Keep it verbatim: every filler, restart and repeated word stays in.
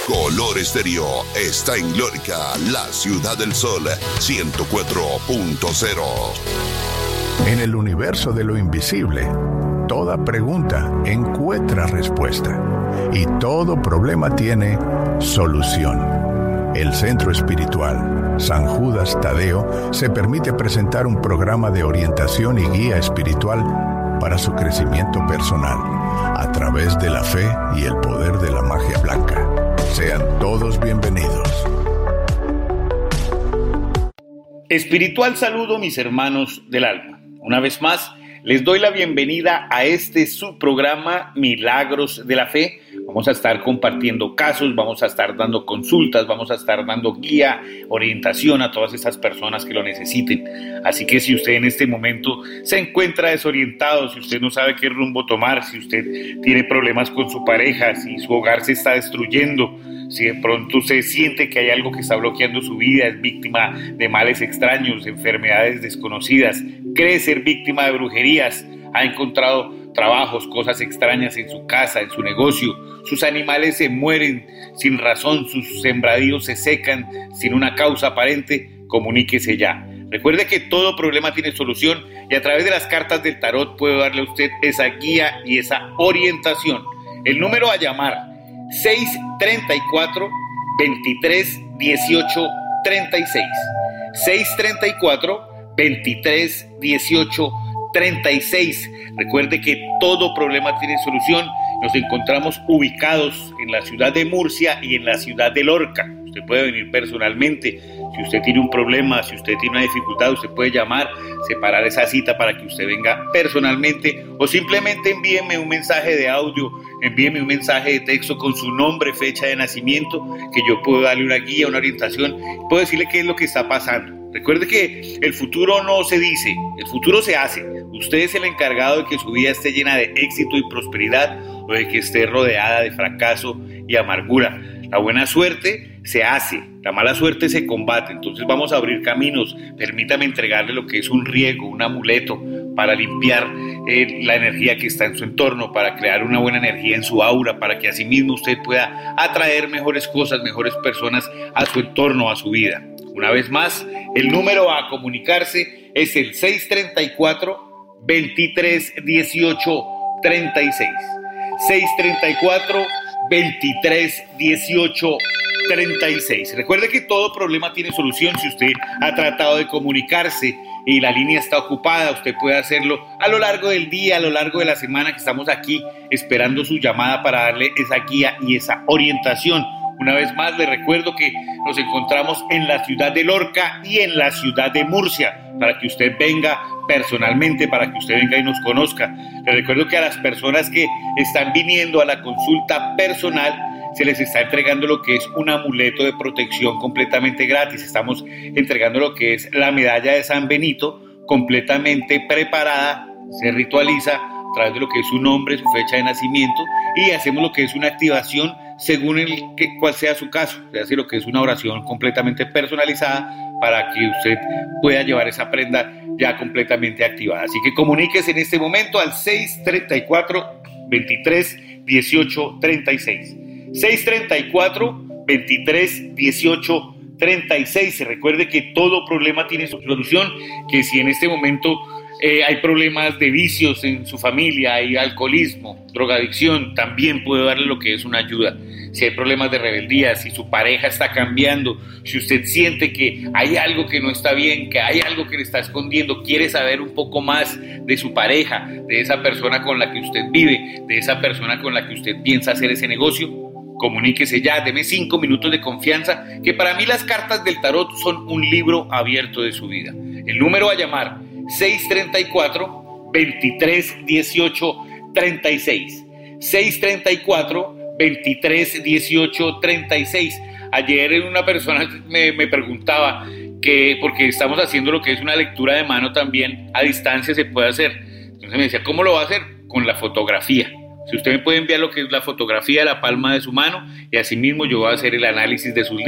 Color Estéreo está en Glórica, la ciudad del sol, ciento cuatro punto cero. En el universo de lo invisible, toda pregunta encuentra respuesta y todo problema tiene solución. El Centro Espiritual San Judas Tadeo se permite presentar un programa de orientación y guía espiritual para su crecimiento personal a través de la fe y el poder de la magia blanca. Sean todos bienvenidos. Espiritual saludo, mis hermanos del alma. Una vez más, les doy la bienvenida a este su programa Milagros de la Fe. Vamos a estar compartiendo casos, vamos a estar dando consultas, vamos a estar dando guía, orientación a todas esas personas que lo necesiten. Así que si usted en este momento se encuentra desorientado, si usted no sabe qué rumbo tomar, si usted tiene problemas con su pareja, si su hogar se está destruyendo, si de pronto usted siente que hay algo que está bloqueando su vida, es víctima de males extraños, de enfermedades desconocidas, cree ser víctima de brujerías, ha encontrado trabajos, cosas extrañas en su casa, en su negocio, sus animales se mueren sin razón, sus sembradíos se secan sin una causa aparente, comuníquese ya. Recuerde que todo problema tiene solución y a través de las cartas del tarot puedo darle a usted esa guía y esa orientación. El número a llamar: seis treinta y cuatro, veintitrés, dieciocho, treinta y seis. seis treinta y cuatro, veintitrés, dieciocho, treinta y seis. Recuerde que todo problema tiene solución. Nos encontramos ubicados en la ciudad de Murcia y en la ciudad de Lorca. Usted puede venir personalmente. Si usted tiene un problema, si usted tiene una dificultad, usted puede llamar, separar esa cita para que usted venga personalmente, o simplemente envíeme un mensaje de audio, envíeme un mensaje de texto con su nombre, fecha de nacimiento, que yo puedo darle una guía, una orientación, puedo decirle qué es lo que está pasando. Recuerde que el futuro no se dice, el futuro se hace. Usted es el encargado de que su vida esté llena de éxito y prosperidad, o de que esté rodeada de fracaso y amargura. La buena suerte se hace, la mala suerte se combate. Entonces vamos a abrir caminos. Permítame entregarle lo que es un riego, un amuleto para limpiar eh, la energía que está en su entorno, para crear una buena energía en su aura, para que asimismo usted pueda atraer mejores cosas, mejores personas a su entorno, a su vida. Una vez más, el número a comunicarse es el seis treinta y cuatro, veintitrés, dieciocho, treinta y seis. seis treinta y cuatro, veintitrés, dieciocho, treinta y seis. Recuerde que todo problema tiene solución. Si usted ha tratado de comunicarse y la línea está ocupada, usted puede hacerlo a lo largo del día, a lo largo de la semana que estamos aquí esperando su llamada para darle esa guía y esa orientación. Una vez más, le recuerdo que nos encontramos en la ciudad de Lorca y en la ciudad de Murcia, para que usted venga personalmente, para que usted venga y nos conozca. Le recuerdo que a las personas que están viniendo a la consulta personal, se les está entregando lo que es un amuleto de protección completamente gratis. Estamos entregando lo que es la medalla de San Benito, completamente preparada, se ritualiza a través de lo que es su nombre, su fecha de nacimiento, y hacemos lo que es una activación según el que, cuál sea su caso. Se hace lo que es una oración completamente personalizada para que usted pueda llevar esa prenda ya completamente activada. Así que comuníquese en este momento al seis treinta y cuatro, veintitrés, dieciocho, treinta y seis. seis treinta y cuatro, veintitrés, dieciocho, treinta y seis. Se recuerde que todo problema tiene su solución, que si en este momento eh, hay problemas de vicios en su familia, hay alcoholismo, drogadicción, también puede darle lo que es una ayuda. Si hay problemas de rebeldía, si su pareja está cambiando, si usted siente que hay algo que no está bien, que hay algo que le está escondiendo, quiere saber un poco más de su pareja, de esa persona con la que usted vive, de esa persona con la que usted piensa hacer ese negocio, comuníquese ya, deme cinco minutos de confianza, que para mí las cartas del tarot son un libro abierto de su vida. El número a llamar, seis treinta y cuatro, veintitrés, dieciocho, treinta y seis. seis treinta y cuatro, veintitrés, dieciocho, treinta y seis. Ayer una persona me, me preguntaba que, porque estamos haciendo lo que es una lectura de mano también, a distancia se puede hacer. Entonces me decía, ¿cómo lo va a hacer? Con la fotografía. Si usted me puede enviar lo que es la fotografía de la palma de su mano, y asimismo yo voy a hacer el análisis de sus